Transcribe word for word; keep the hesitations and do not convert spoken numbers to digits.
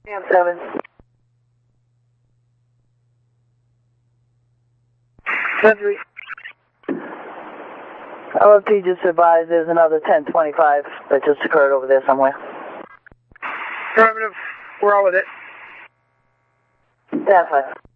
Cam seven. ten three. L F T just advised there's another ten twenty-five that just occurred over there somewhere. Affirmative. We're all with it. ten five.